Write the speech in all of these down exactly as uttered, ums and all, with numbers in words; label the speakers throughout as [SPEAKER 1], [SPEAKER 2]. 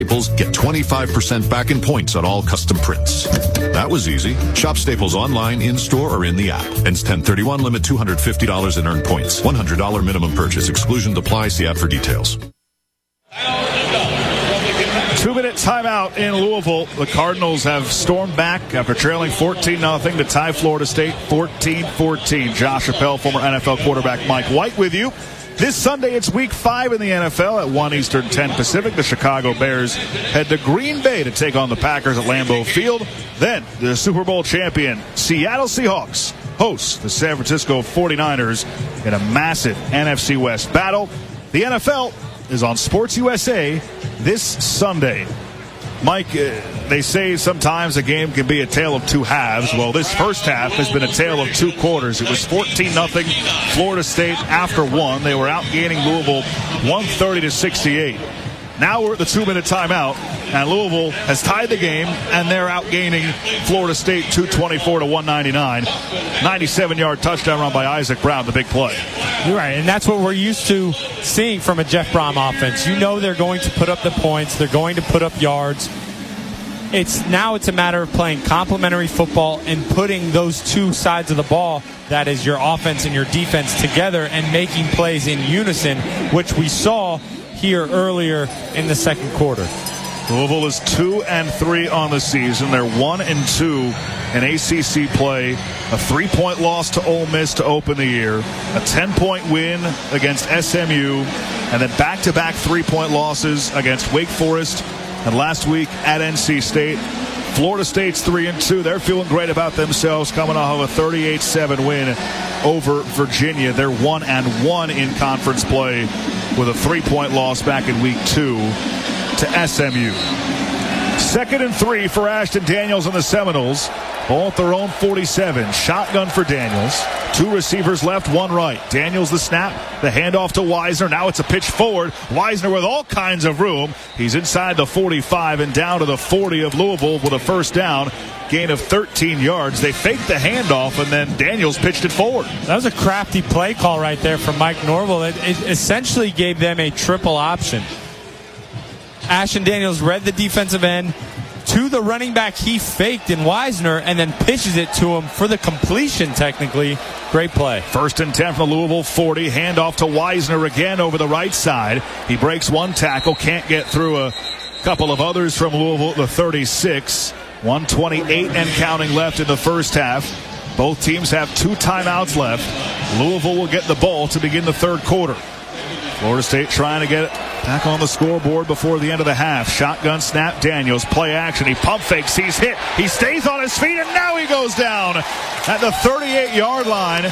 [SPEAKER 1] Staples, get twenty-five percent back in points on all custom prints. That was easy. Shop Staples online, in-store, or in the app. Ends ten thirty-one, limit two hundred fifty dollars in earned points. one hundred dollars minimum purchase. Exclusions apply. See app for details.
[SPEAKER 2] Two-minute timeout in Louisville. The Cardinals have stormed back after trailing fourteen nothing to tie Florida State fourteen fourteen. Josh Appel, former N F L quarterback Mike White with you. This Sunday, it's week five in the N F L at one Eastern, ten Pacific. The Chicago Bears head to Green Bay to take on the Packers at Lambeau Field. Then, the Super Bowl champion Seattle Seahawks hosts the San Francisco forty-niners in a massive N F C West battle. The N F L is on Sports U S A this Sunday. Mike, uh, they say sometimes a game can be a tale of two halves. Well, this first half has been a tale of two quarters. It was fourteen nothing Florida State after one. They were outgaining Louisville one thirty to sixty-eight. Now we're at the two-minute timeout, and Louisville has tied the game, and they're outgaining Florida State two twenty-four to one ninety-nine. ninety-seven-yard touchdown run by Isaac Brown, the big play.
[SPEAKER 3] You're right, and that's what we're used to seeing from a Jeff Brom offense. You know they're going to put up the points. They're going to put up yards. It's now it's a matter of playing complementary football and putting those two sides of the ball, that is your offense and your defense, together and making plays in unison, which we saw here earlier in the second quarter.
[SPEAKER 2] Louisville is two and three on the season. They're one and two in A C C play. A three-point loss to Ole Miss to open the year. A ten-point win against S M U, and then back-to-back three-point losses against Wake Forest and last week at N C State. Florida State's three and two. They're feeling great about themselves, coming off of a thirty-eight seven win over Virginia. They're one and one in conference play with a three-point loss back in week two to S M U. Second and three for Ashton Daniels and the Seminoles. Ball at their own forty-seven. Shotgun for Daniels. Two receivers left, one right. Daniels the snap, the handoff to Weisner. Now it's a pitch forward. Weisner with all kinds of room. He's inside the forty-five and down to the forty of Louisville with a first down. Gain of thirteen yards. They faked the handoff, and then Daniels pitched it forward.
[SPEAKER 3] That was a crafty play call right there from Mike Norville. It, it essentially gave them a triple option. Ashton Daniels read the defensive end to the running back he faked in Weisner, and then pitches it to him for the completion, technically. Great play.
[SPEAKER 2] First and ten from the Louisville forty. Handoff to Weisner again over the right side. He breaks one tackle, can't get through a couple of others from Louisville, the thirty-six. one twenty-eight and counting left in the first half. Both teams have two timeouts left. Louisville will get the ball to begin the third quarter. Florida State trying to get it back on the scoreboard before the end of the half. Shotgun snap, Daniels, play action. He pump fakes, he's hit. He stays on his feet, and now he goes down at the thirty-eight-yard line.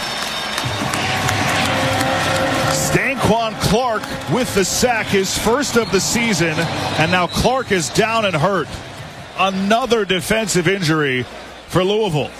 [SPEAKER 2] Stanquan Clark with the sack, his first of the season, and now Clark is down and hurt. Another defensive injury for Louisville.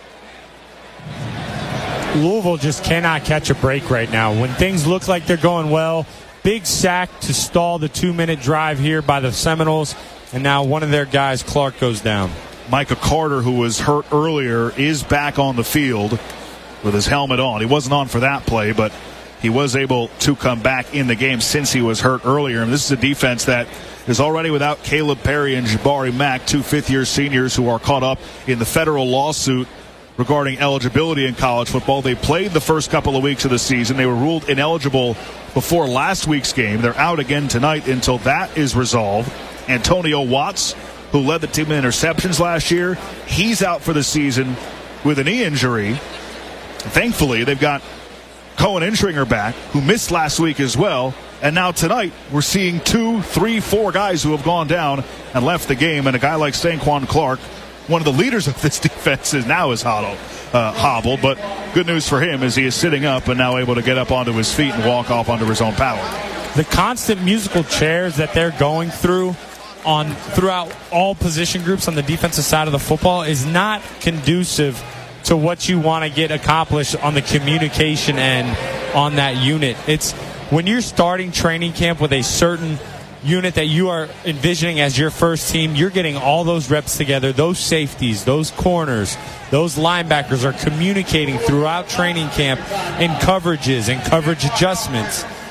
[SPEAKER 3] Louisville just cannot catch a break right now. When things look like they're going well, big sack to stall the two-minute drive here by the Seminoles, and now one of their guys, Clark, goes down.
[SPEAKER 2] Micah Carter, who was hurt earlier, is back on the field with his helmet on. He wasn't on for that play, but he was able to come back in the game since he was hurt earlier. And this is a defense that is already without Caleb Perry and Jabari Mack, two fifth-year seniors who are caught up in the federal lawsuit regarding eligibility in college football. They played the first couple of weeks of the season. They were ruled ineligible before last week's game. They're out again tonight until that is resolved. Antonio Watts, who led the team in interceptions last year, he's out for the season with a knee injury. Thankfully, they've got Cohen Intringer back, who missed last week as well. And now tonight, we're seeing two, three, four guys who have gone down and left the game. And a guy like Stanquan Clark, one of the leaders of this defense, is now is hollow, uh, hobbled. But good news for him is he is sitting up and now able to get up onto his feet and walk off under his own power.
[SPEAKER 3] The constant musical chairs that they're going through on throughout all position groups on the defensive side of the football is not conducive to what you want to get accomplished on the communication end on that unit. It's when you're starting training camp with a certain unit that you are envisioning as your first team, you're getting all those reps together, those safeties, those corners, those linebackers are communicating throughout training camp in coverages and coverage adjustments.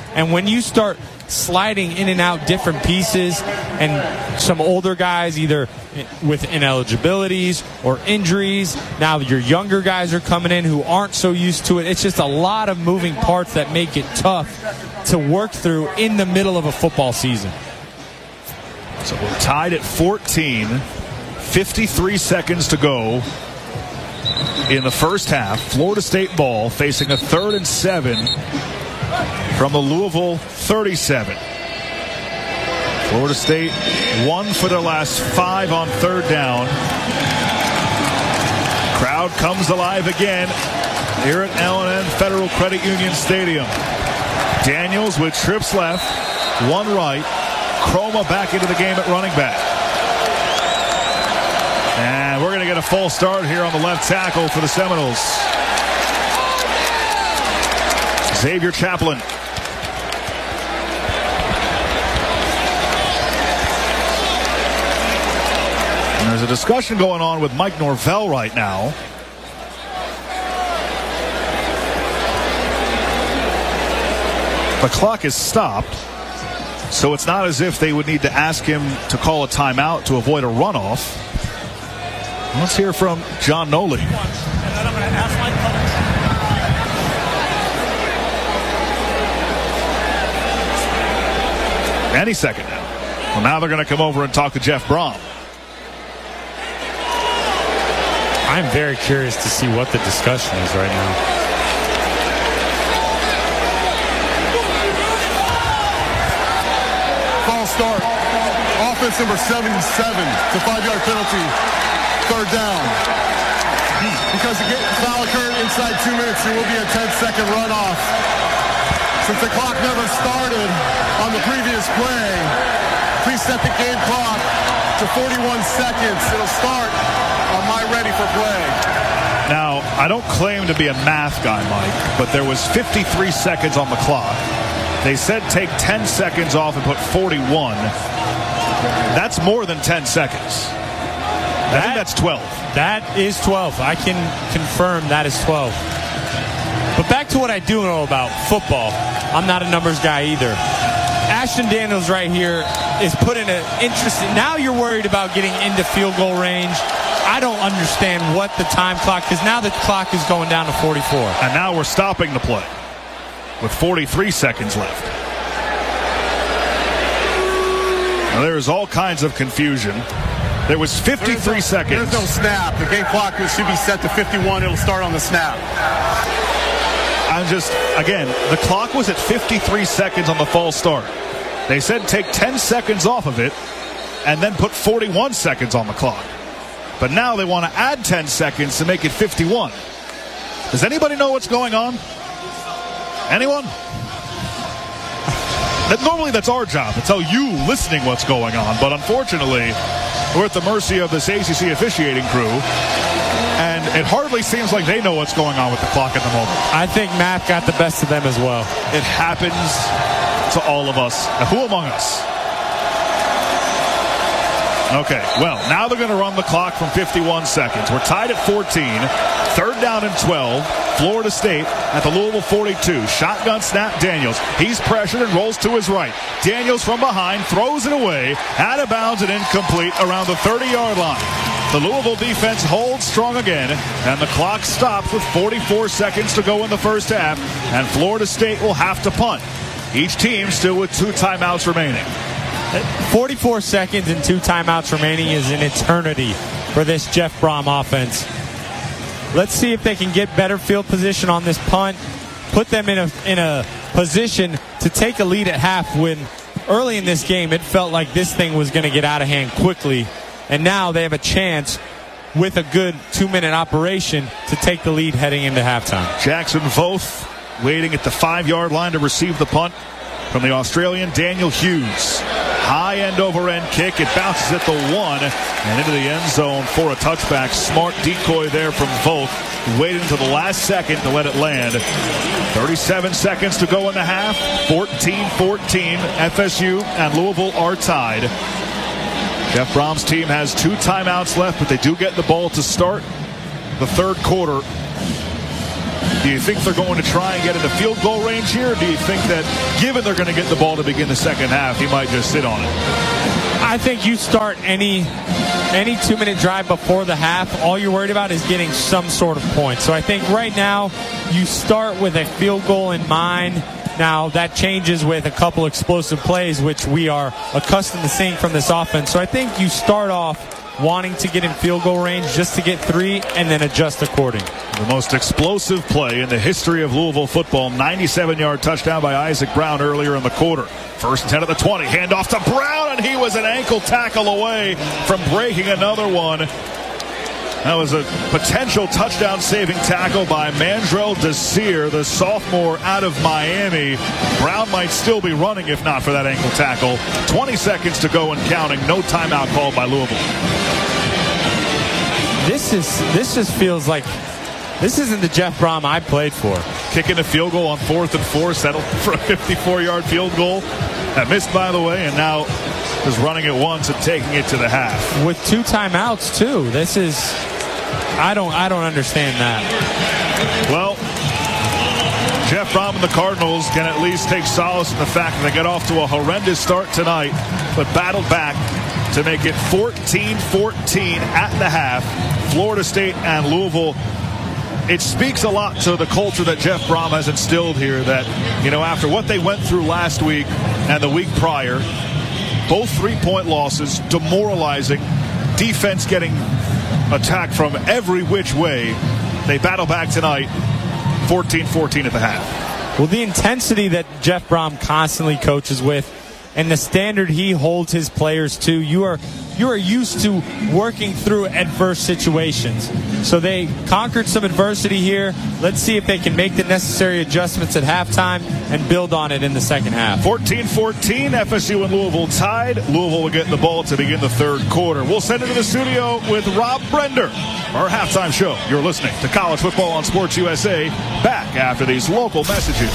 [SPEAKER 3] And when you start sliding in and out different pieces and some older guys either with ineligibilities or injuries, now your younger guys are coming in who aren't so used to it. It's just a lot of moving parts that make it tough to work through in the middle of a football season.
[SPEAKER 2] So we're tied at fourteen, fifty-three seconds to go in the first half. Florida State ball facing a third and seven from the Louisville thirty-seven. Florida State one for their last five on third down. Crowd comes alive again here at L and N Federal Credit Union Stadium. Daniels with trips left, one right. Chroma back into the game at running back. And we're going to get a full start here on the left tackle for the Seminoles. Xavier Chaplin. And there's a discussion going on with Mike Norvell right now. The clock is stopped, so it's not as if they would need to ask him to call a timeout to avoid a runoff. Let's hear from John Noli. Any second now. Well, now they're going to come over and talk to Jeff Brom.
[SPEAKER 3] I'm very curious to see what the discussion is right now.
[SPEAKER 4] False start. Offense number seventy-seven. It's a five-yard penalty. Third down. Because the foul occurred inside two minutes, there will be a ten-second runoff. Since the clock never started on the previous play, please set the game clock to forty-one seconds. It'll start on my ready for play.
[SPEAKER 2] Now, I don't claim to be a math guy, Mike, but there was fifty-three seconds on the clock. They said take ten seconds off and put forty-one. That's more than ten seconds. I
[SPEAKER 3] That,
[SPEAKER 2] think that's twelve.
[SPEAKER 3] That is twelve. I can confirm that is twelve. But back to what I do know about football. I'm not a numbers guy either. Ashton Daniels right here is put in an interesting... Now you're worried about getting into field goal range. I don't understand what the time clock... Because now the clock is going down to forty-four.
[SPEAKER 2] And now we're stopping the play with forty-three seconds left. Now, there is all kinds of confusion. There was fifty-three
[SPEAKER 4] no,
[SPEAKER 2] seconds.
[SPEAKER 4] There's no snap. The game clock should be set to fifty-one. It'll start on the snap.
[SPEAKER 2] I'm just, again, the clock was at fifty-three seconds on the false start. They said take ten seconds off of it and then put forty-one seconds on the clock. But now they want to add ten seconds to make it fifty-one. Does anybody know what's going on? Anyone? That, normally that's our job to tell you listening what's going on, but unfortunately we're at the mercy of this A C C officiating crew, and it hardly seems like they know what's going on with the clock at the moment.
[SPEAKER 3] I think math got the best of them as well.
[SPEAKER 2] It happens to all of us. Now, who among us? Okay, well, now they're going to run the clock from fifty-one seconds. We're tied at fourteen. Third down and twelve. Florida State at the Louisville forty-two. Shotgun snap, Daniels. He's pressured and rolls to his right. Daniels from behind throws it away. Out of bounds and incomplete around the thirty-yard line. The Louisville defense holds strong again, and the clock stops with forty-four seconds to go in the first half, and Florida State will have to punt. Each team still with two timeouts remaining.
[SPEAKER 3] forty-four seconds and two timeouts remaining is an eternity for this Jeff Brom offense. Let's see if they can get better field position on this punt, put them in a in a position to take a lead at half when early in this game it felt like this thing was going to get out of hand quickly, and now they have a chance with a good two-minute operation to take the lead heading into halftime.
[SPEAKER 2] Jackson Voth waiting at the five-yard line to receive the punt from the Australian Daniel Hughes. High end-over-end kick. It bounces at the one and into the end zone for a touchback. Smart decoy there from Voth. Waited until the last second to let it land. thirty-seven seconds to go in the half. fourteen fourteen. F S U and Louisville are tied. Jeff Brom's team has two timeouts left, but they do get the ball to start the third quarter. Do you think they're going to try and get into field goal range here? Or do you think that, given they're going to get the ball to begin the second half, he might just sit on it?
[SPEAKER 3] I think you start any any two-minute drive before the half, all you're worried about is getting some sort of point. So I think right now you start with a field goal in mind. Now, that changes with a couple explosive plays, which we are accustomed to seeing from this offense. So I think you start off wanting to get in field goal range just to get three and then adjust according.
[SPEAKER 2] The most explosive play in the history of Louisville football, ninety-seven-yard touchdown by Isaac Brown earlier in the quarter. First and ten at the twenty, handoff to Brown, and he was an ankle tackle away from breaking another one. That was a potential touchdown-saving tackle by Mandrell Desir, the sophomore out of Miami. Brown might still be running if not for that ankle tackle. twenty seconds to go and counting. No timeout called by Louisville.
[SPEAKER 3] This is this just feels like this isn't the Jeff Brom I played for.
[SPEAKER 2] Kicking a field goal on fourth and four, settled for a fifty-four-yard field goal. That missed, by the way, and now is running it once and taking it to the half.
[SPEAKER 3] With two timeouts, too. This is, I don't, I don't understand that.
[SPEAKER 2] Well, Jeff Brom and the Cardinals can at least take solace in the fact that they got off to a horrendous start tonight, but battled back to make it fourteen fourteen at the half. Florida State and Louisville. It speaks a lot to the culture that Jeff Brom has instilled here that, you know, after what they went through last week and the week prior, both three-point losses, demoralizing, defense getting attacked from every which way, they battle back tonight, fourteen fourteen at the half.
[SPEAKER 3] Well, the intensity that Jeff Brom constantly coaches with and the standard he holds his players to, you are you are used to working through adverse situations. So they conquered some adversity here. Let's see if they can make the necessary adjustments at halftime and build on it in the second half.
[SPEAKER 2] fourteen fourteen, F S U and Louisville tied. Louisville will get the ball to begin the third quarter. We'll send it to the studio with Rob Brender, our halftime show. You're listening to College Football on Sports U S A. Back after these local messages.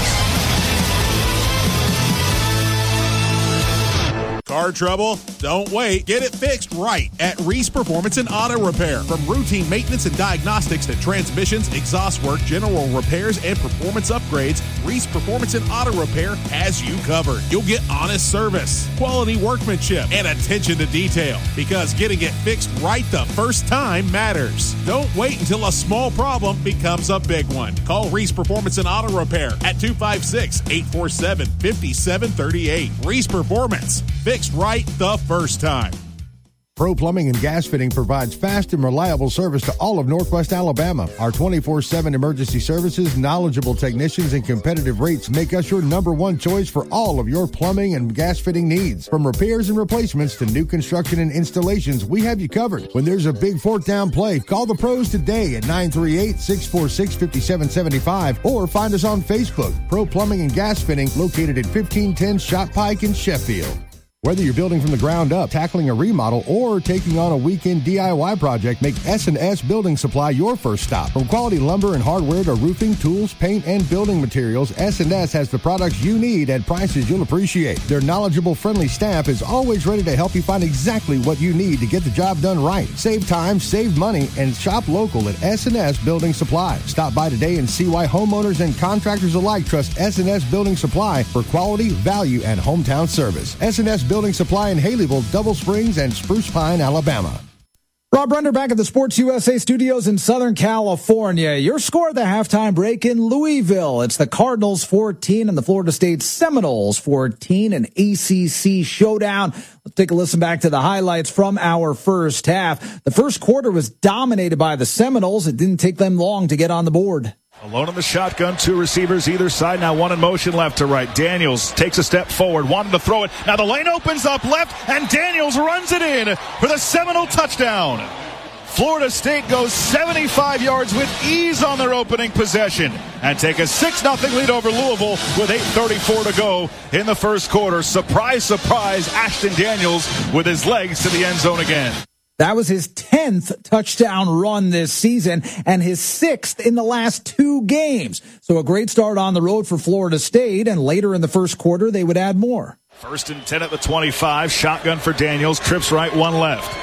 [SPEAKER 5] Car trouble? Don't wait. Get it fixed right at Reese Performance and Auto Repair. From routine maintenance and diagnostics to transmissions, exhaust work, general repairs, and performance upgrades, Reese Performance and Auto Repair has you covered. You'll get honest service, quality workmanship, and attention to detail, because getting it fixed right the first time matters. Don't wait until a small problem becomes a big one. Call Reese Performance and Auto Repair at two five six, eight four seven, five seven three eight. Reese Performance. Fixed right the first time.
[SPEAKER 6] Pro Plumbing and Gas Fitting provides fast and reliable service to all of Northwest Alabama. Our twenty-four seven emergency services, knowledgeable technicians, and competitive rates make us your number one choice for all of your plumbing and gas fitting needs. From repairs and replacements to new construction and installations, we have you covered. When there's a big fourth down play, call the pros today at nine three eight, six four six, five seven seven five or find us on Facebook. Pro Plumbing and Gas Fitting, located at fifteen ten Shot Pike in Sheffield. Whether you're building from the ground up, tackling a remodel, or taking on a weekend D I Y project, make S and S Building Supply your first stop. From quality lumber and hardware to roofing, tools, paint, and building materials, S and S has the products you need at prices you'll appreciate. Their knowledgeable, friendly staff is always ready to help you find exactly what you need to get the job done right. Save time, save money, and shop local at S and S Building Supply. Stop by today and see why homeowners and contractors alike trust S and S Building Supply for quality, value, and hometown service. S and S Building Supply in Haleyville, Double Springs, and Spruce Pine, Alabama.
[SPEAKER 7] Rob Brender back at the Sports U S A studios in Southern California. Your score at the halftime break in Louisville. It's the Cardinals fourteen and the Florida State Seminoles fourteen, an A C C showdown. Let's take a listen back to the highlights from our first half. The first quarter was dominated by the Seminoles. It didn't take them long to get on the board.
[SPEAKER 2] Alone in the shotgun, two receivers either side. Now one in motion left to right. Daniels takes a step forward, wanted to throw it. Now the lane opens up left, and Daniels runs it in for the Seminole touchdown. Florida State goes seventy-five yards with ease on their opening possession and take a six nothing lead over Louisville with eight thirty-four to go in the first quarter. Surprise, surprise, Ashton Daniels with his legs to the end zone again.
[SPEAKER 7] That was his tenth touchdown run this season and his sixth in the last two games. So a great start on the road for Florida State, and later in the first quarter, they would add more.
[SPEAKER 2] First and ten at the twenty-five. Shotgun for Daniels. Trips right, one left.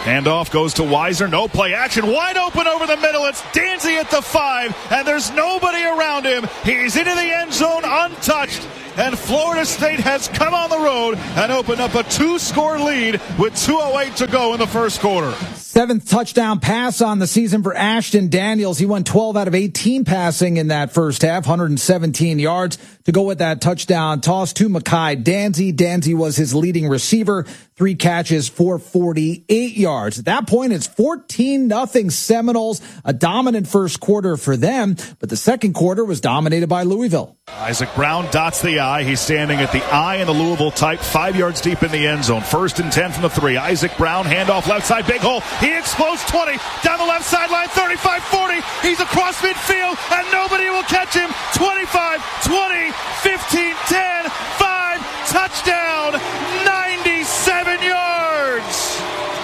[SPEAKER 2] Handoff goes to Weiser. No play action. Wide open over the middle. It's Danzy at the five, and there's nobody around him. He's into the end zone untouched. And Florida State has come on the road and opened up a two-score lead with two oh eight to go in the first quarter.
[SPEAKER 7] Seventh touchdown pass on the season for Ashton Daniels. He won twelve out of eighteen passing in that first half, one hundred seventeen yards to go with that touchdown toss to Mekhi Danzy. Danzy was his leading receiver, three catches for forty-eight yards. At that point, it's fourteen nothing Seminoles, a dominant first quarter for them, but the second quarter was dominated by Louisville.
[SPEAKER 2] Isaac Brown dots the I. He's standing at the I in the Louisville type, five yards deep in the end zone. First and ten from the three. Isaac Brown, handoff left side, big hole. He explodes twenty, down the left sideline, thirty-five forty. He's across midfield, and nobody will catch him. twenty-five twenty, fifteen ten, five, touchdown, ninety-seven yards.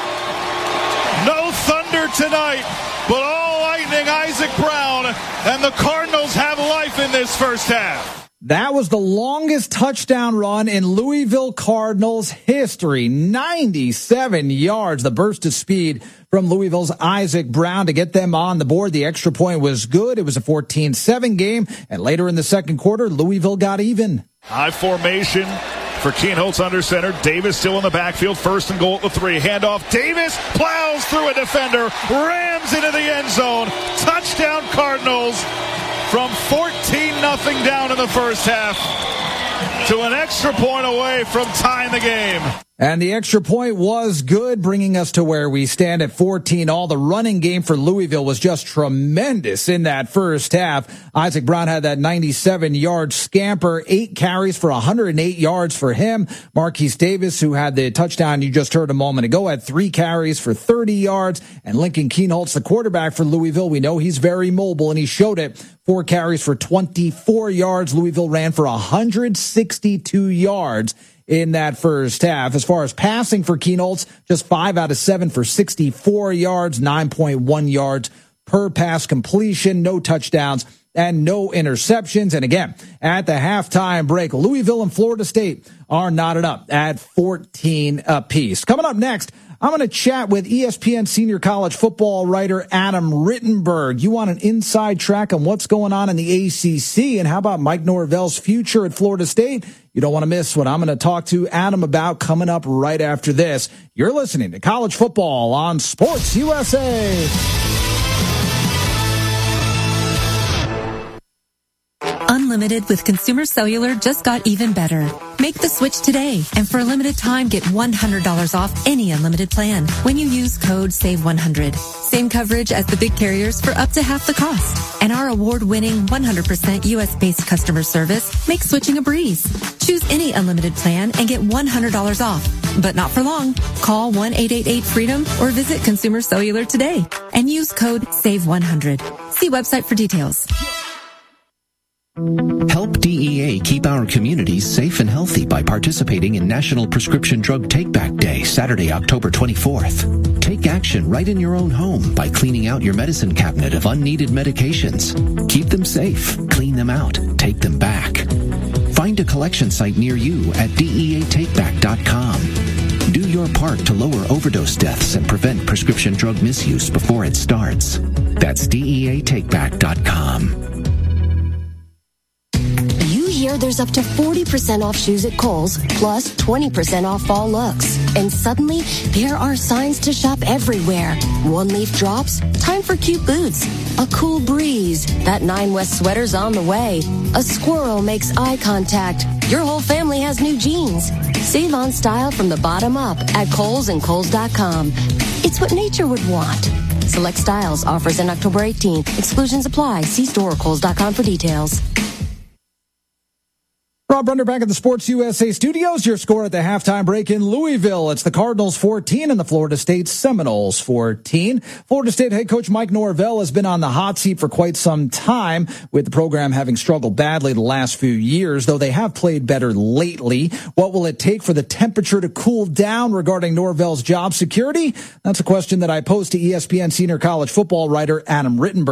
[SPEAKER 2] No thunder tonight, but all lightning. Isaac Brown, and the Cardinals have life in this first half.
[SPEAKER 7] That was the longest touchdown run in Louisville Cardinals history. ninety-seven yards, the burst of speed from Louisville's Isaac Brown to get them on the board. The extra point was good. It was a fourteen seven game, and later in the second quarter, Louisville got even.
[SPEAKER 2] High formation for Kienholz under center. Davis still in the backfield. First and goal at the three. Handoff. Davis plows through a defender. Rams into the end zone. Touchdown Cardinals. From fourteen nothing down in the first half to an extra point away from tying the game.
[SPEAKER 7] And the extra point was good, bringing us to where we stand at fourteen all. The running game for Louisville was just tremendous in that first half. Isaac Brown had that ninety-seven yard scamper, eight carries for one hundred eight yards for him. Marquise Davis, who had the touchdown you just heard a moment ago, had three carries for thirty yards. And Lincoln Kienholz, the quarterback for Louisville, we know he's very mobile, and he showed it. Four carries for twenty-four yards. Louisville ran for one hundred sixty-two yards in that first half. As far as passing for Kienholz, just five out of seven for sixty-four yards, nine point one yards per pass completion, no touchdowns and no interceptions. And again, at the halftime break, Louisville and Florida State are knotted up at fourteen apiece. Coming up next, I'm going to chat with E S P N senior college football writer Adam Rittenberg. You want an inside track on what's going on in the A C C, and how about Mike Norvell's future at Florida State? You don't want to miss what I'm going to talk to Adam about coming up right after this. You're listening to College Football on Sports U S A.
[SPEAKER 8] Unlimited with Consumer Cellular just got even better. Make the switch today, and for a limited time, get one hundred dollars off any unlimited plan when you use code save one hundred. Same coverage as the big carriers for up to half the cost. And our award-winning one hundred percent U S-based customer service makes switching a breeze. Choose any unlimited plan and get one hundred dollars off. But not for long. Call one eight eight eight freedom or visit Consumer Cellular today and use code save one hundred. See website for details.
[SPEAKER 9] Help D E A keep our communities safe and healthy by participating in National Prescription Drug Take-Back Day, Saturday, October twenty-fourth. Take action right in your own home by cleaning out your medicine cabinet of unneeded medications. Keep them safe, clean them out, take them back. Find a collection site near you at D E A take back dot com. Do your part to lower overdose deaths and prevent prescription drug misuse before it starts. That's D E A take back dot com.
[SPEAKER 10] Here, there's up to forty percent off shoes at Kohl's, plus twenty percent off fall looks. And suddenly, there are signs to shop everywhere. One leaf drops, time for cute boots. A cool breeze, that Nine West sweater's on the way. A squirrel makes eye contact. Your whole family has new jeans. Save on style from the bottom up at Kohl's and Kohl's dot com. It's what nature would want. Select styles, offers in October eighteenth. Exclusions apply. See store or Kohl's dot com for details.
[SPEAKER 7] Rob Brender back at the Sports U S A studios. Your score at the halftime break in Louisville. It's the Cardinals fourteen and the Florida State Seminoles fourteen. Florida State head coach Mike Norvell has been on the hot seat for quite some time, with the program having struggled badly the last few years, though they have played better lately. What will it take for the temperature to cool down regarding Norvell's job security? That's a question that I posed to E S P N senior college football writer Adam Rittenberg.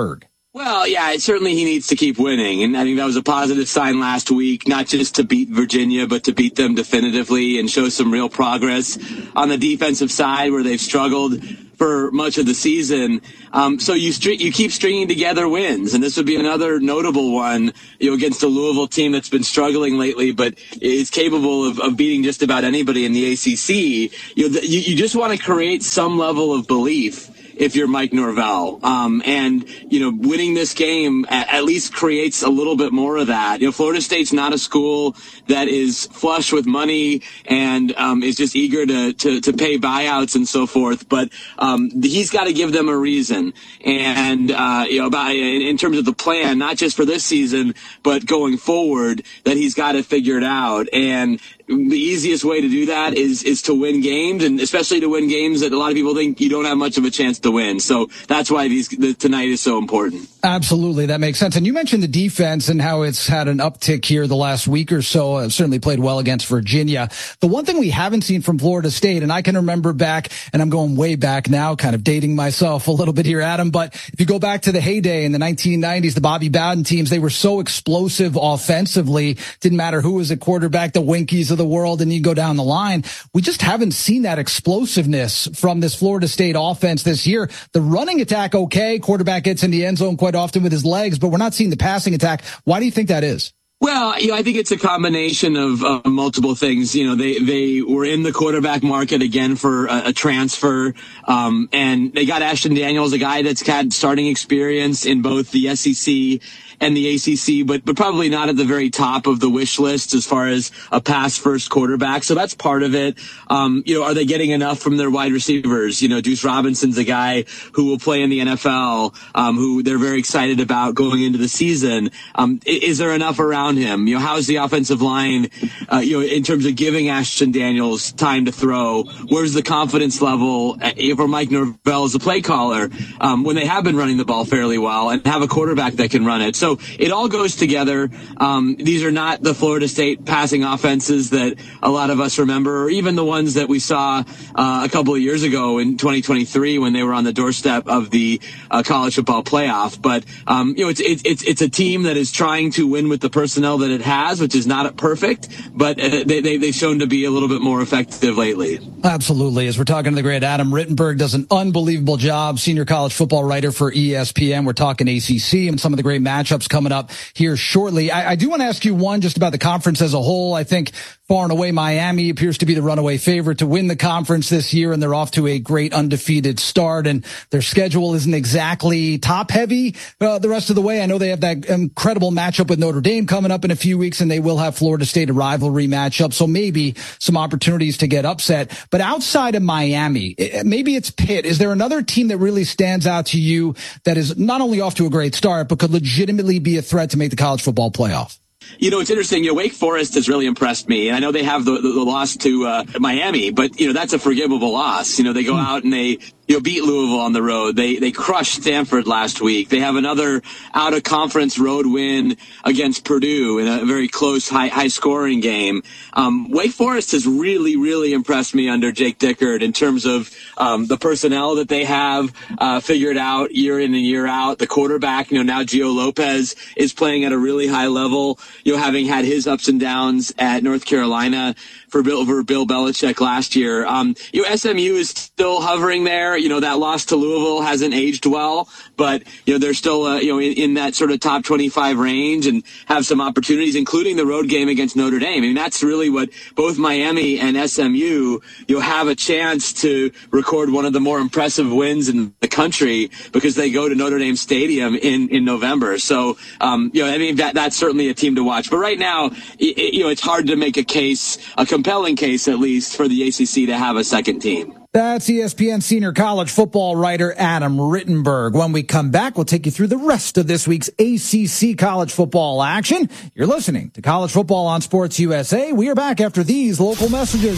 [SPEAKER 11] Well, yeah, certainly he needs to keep winning, and I think that was a positive sign last week, not just to beat Virginia, but to beat them definitively and show some real progress on the defensive side where they've struggled for much of the season. Um, so you str- you keep stringing together wins, and this would be another notable one, you know, against a Louisville team that's been struggling lately, but is capable of, of beating just about anybody in the A C C. You know, th- you, you just want to create some level of belief if you're Mike Norvell. Um, and, you know, winning this game at, at least creates a little bit more of that. You know, Florida State's not a school that is flush with money and um, is just eager to, to, to pay buyouts and so forth. But um, he's got to give them a reason. And, uh, you know, about, in, in terms of the plan, not just for this season, but going forward, that he's got to figure it out. And the easiest way to do that is is to win games, and especially to win games that a lot of people think you don't have much of a chance to win. So that's why these the, tonight is so important.
[SPEAKER 7] Absolutely, that makes sense. And you mentioned the defense and how it's had an uptick here the last week or so. Uh, certainly played well against Virginia. The one thing we haven't seen from Florida State, and I can remember back, and I'm going way back now, kind of dating myself a little bit here, Adam, but if you go back to the heyday in the nineteen nineties, the Bobby Bowden teams, they were so explosive offensively. Didn't matter who was at quarterback, the Winkies of the world, and you go down the line. We just haven't seen that explosiveness from this Florida State offense this year. The running attack, okay, quarterback gets in the end zone quite often with his legs, but we're not seeing the passing attack. Why do you think that is?
[SPEAKER 11] Well, you know, I think it's a combination of uh, multiple things. You know, they, they were in the quarterback market again for a, a transfer. Um, and they got Ashton Daniels, a guy that's had starting experience in both the S E C and the A C C, but, but probably not at the very top of the wish list as far as a pass first quarterback. So that's part of it. Um, you know, are they getting enough from their wide receivers? You know, Deuce Robinson's a guy who will play in the N F L, um, who they're very excited about going into the season. Um, is there enough around him? You know, how's the offensive line, uh, you know, in terms of giving Ashton Daniels time to throw? Where's the confidence level for Mike Norvell as a play caller, um, when they have been running the ball fairly well and have a quarterback that can run it? So it all goes together. Um, these are not the Florida State passing offenses that a lot of us remember, or even the ones that we saw uh, a couple of years ago in twenty twenty-three when they were on the doorstep of the uh, college football playoff. But um, you know, it's it's it's a team that is trying to win with the personnel that it has, which is not perfect, but uh, they, they they've shown to be a little bit more effective lately.
[SPEAKER 7] Absolutely. As we're talking to the great Adam Rittenberg, does an unbelievable job, senior college football writer for E S P N. We're talking A C C and some of the great matchups coming up here shortly. I, I do want to ask you one just about the conference as a whole. I think far and away Miami appears to be the runaway favorite to win the conference this year, and they're off to a great undefeated start, and their schedule isn't exactly top heavy uh, the rest of the way. I know they have that incredible matchup with Notre Dame coming up in a few weeks, and they will have Florida State, a rivalry matchup, so maybe some opportunities to get upset. But outside of Miami, maybe it's Pitt. Is there another team that really stands out to you that is not only off to a great start, but could legitimately be a threat to make the college football playoff?
[SPEAKER 11] You know, it's interesting. You know, Wake Forest has really impressed me. And I know they have the, the, the loss to uh, Miami, but, you know, that's a forgivable loss. You know, they go out and they, you know, beat Louisville on the road. They they crushed Stanford last week. They have another out-of-conference road win against Purdue in a very close, high, high-scoring game. Um, Wake Forest has really, really impressed me under Jake Dickert in terms of um, the personnel that they have uh, figured out year in and year out. The quarterback, you know, now Gio Lopez is playing at a really high level, you know, having had his ups and downs at North Carolina for Bill, for Bill Belichick last year. Um, you know, S M U is still hovering there. You know, that loss to Louisville hasn't aged well, but, you know, they're still, uh, you know, in, in that sort of top twenty-five range and have some opportunities, including the road game against Notre Dame. I mean, that's really what both Miami and S M U, you know, have a chance to record one of the more impressive wins in the country because they go to Notre Dame Stadium in, in November. So, um, you know, I mean, that, that's certainly a team to watch. But right now, it, it, you know, it's hard to make a case, a compelling case at least, for the A C C to have a second team.
[SPEAKER 7] That's E S P N senior college football writer Adam Rittenberg. When we come back, we'll take you through the rest of this week's A C C college football action. You're listening to College Football on Sports U S A. We are back after these local messages.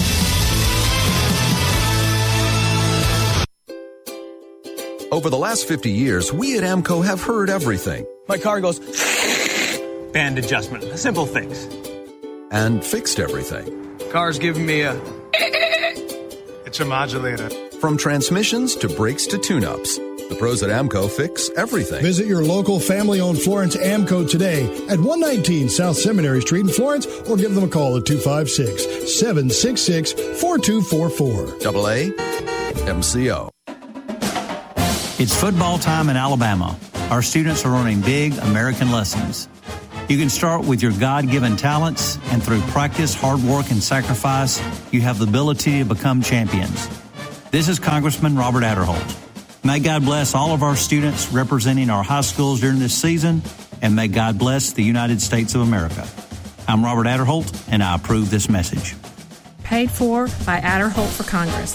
[SPEAKER 12] Over the last fifty years, we at AMCO have heard everything.
[SPEAKER 13] My car goes band adjustment, simple things.
[SPEAKER 12] And fixed everything.
[SPEAKER 13] Car's giving me a... It's a modulator.
[SPEAKER 12] From transmissions to brakes to tune-ups, The pros at AMCO fix everything.
[SPEAKER 14] Visit your local family-owned Florence AMCO today at one nineteen South Seminary Street in Florence, or give them a call at two five six, seven six six, four two four four.
[SPEAKER 12] Double A M C O.
[SPEAKER 15] It's football time in Alabama. Our students are learning big American lessons. You can start with your God-given talents, and through practice, hard work, and sacrifice, you have the ability to become champions. This is Congressman Robert Adderholt. May God bless all of our students representing our high schools during this season, and may God bless the United States of America. I'm Robert Adderholt, and I approve this message.
[SPEAKER 16] Paid for by Adderholt for Congress.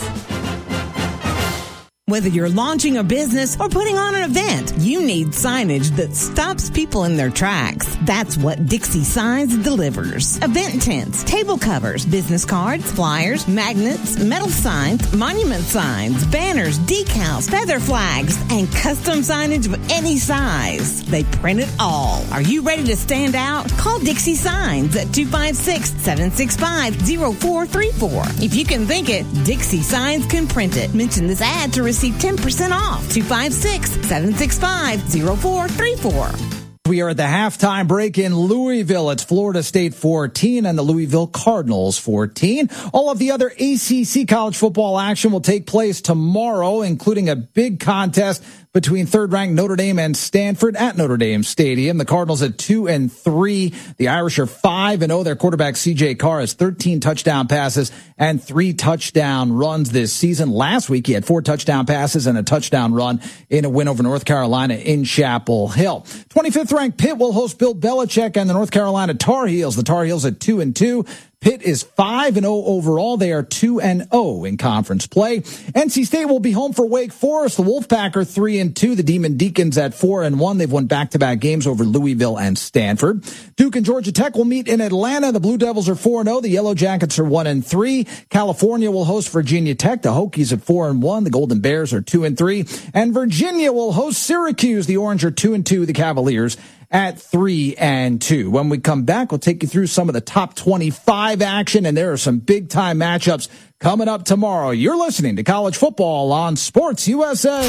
[SPEAKER 17] Whether you're launching a business or putting on an event, you need signage that stops people in their tracks. That's what Dixie Signs delivers. Event tents, table covers, business cards, flyers, magnets, metal signs, monument signs, banners, decals, feather flags, and custom signage of any size. They print it all. Are you ready to stand out? Call Dixie Signs at two five six, seven six five, zero four three four. If you can think it, Dixie Signs can print it. Mention this ad to receive Receive ten percent off. two five six, seven six five, zero four three four.
[SPEAKER 7] We are at the halftime break in Louisville. It's Florida State fourteen and the Louisville Cardinals fourteen. All of the other A C C college football action will take place tomorrow, including a big contest between third-ranked Notre Dame and Stanford at Notre Dame Stadium. The Cardinals at two and three. The Irish are five and oh. Their quarterback C J Carr has thirteen touchdown passes and three touchdown runs this season. Last week, he had four touchdown passes and a touchdown run in a win over North Carolina in Chapel Hill. twenty-fifth ranked Pitt will host Bill Belichick and the North Carolina Tar Heels. The Tar Heels at two and two. Pitt is five and oh overall. They are two and oh in conference play. N C State will be home for Wake Forest. The Wolfpack are three and two. The Demon Deacons at four and one. They've won back-to-back games over Louisville and Stanford. Duke and Georgia Tech will meet in Atlanta. The Blue Devils are four and oh. The Yellow Jackets are one and three. California will host Virginia Tech. The Hokies at four and one. The Golden Bears are two and three. And Virginia will host Syracuse. The Orange are two and two. The Cavaliers at three and two. When we come back, we'll take you through some of the top twenty-five action, and there are some big time matchups coming up tomorrow. You're listening to College Football on Sports U S A.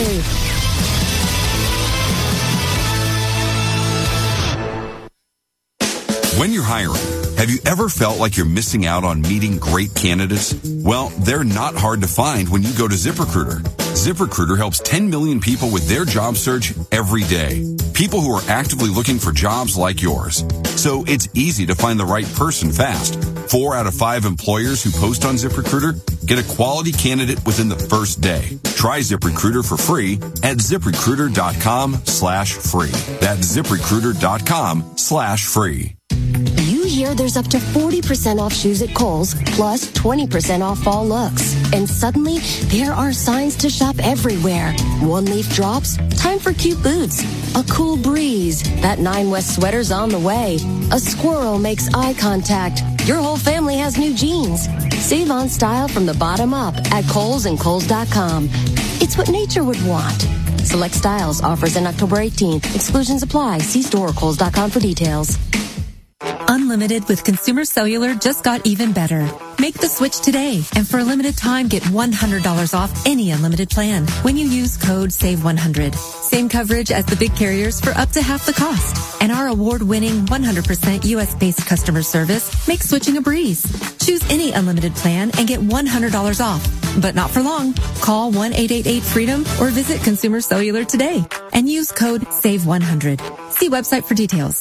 [SPEAKER 18] When you're hiring, have you ever felt like you're missing out on meeting great candidates? Well, they're not hard to find when you go to ZipRecruiter. ZipRecruiter helps ten million people with their job search every day. People who are actively looking for jobs like yours. So it's easy to find the right person fast. Four out of five employers who post on ZipRecruiter get a quality candidate within the first day. Try ZipRecruiter for free at ZipRecruiter.com slash free. That's ZipRecruiter.com slash free.
[SPEAKER 10] You hear there's up to forty percent off shoes at Kohl's, plus twenty percent off fall looks. And suddenly, there are signs to shop everywhere. One leaf drops, time for cute boots. A cool breeze, that Nine West sweater's on the way. A squirrel makes eye contact. Your whole family has new jeans. Save on style from the bottom up at Kohl's and Kohl's dot com. It's what nature would want. Select styles, offers in October eighteenth. Exclusions apply. See store or Kohl's dot com for details.
[SPEAKER 8] Unlimited with Consumer Cellular just got even better. Make the switch today, and for a limited time, get one hundred dollars off any unlimited plan when you use code save one hundred. Same coverage as the big carriers for up to half the cost. And our award-winning one hundred percent U S-based customer service makes switching a breeze. Choose any unlimited plan and get one hundred dollars off. But not for long. Call one eight eight eight freedom or visit Consumer Cellular today and use code save one hundred. See website for details.